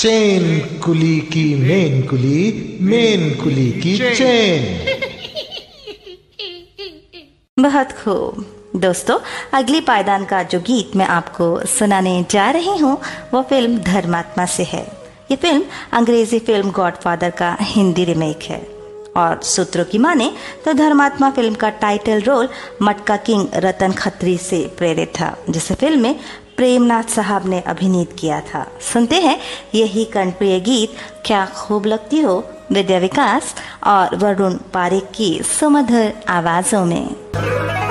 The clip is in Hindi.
चेन कुली की मेन कुली की चेन। बहुत खूब दोस्तों, अगली पायदान का जो गीत मैं आपको सुनाने जा रही हूँ वो फिल्म धर्मात्मा से है। ये फिल्म अंग्रेजी फिल्म गॉडफादर का हिंदी रिमेक है और सूत्रों की माने तो धर्मात्मा फिल्म का टाइटल रोल मटका किंग रतन खत्री से प्रेरित था, जिसे फिल्म में प्रेमनाथ साहब ने अभिनीत किया था। सुनते हैं यही कर्णप्रिय गीत क्या खूब लगती हो, विद्या विकास और वरुण पारेख की सुमधुर आवाजों में।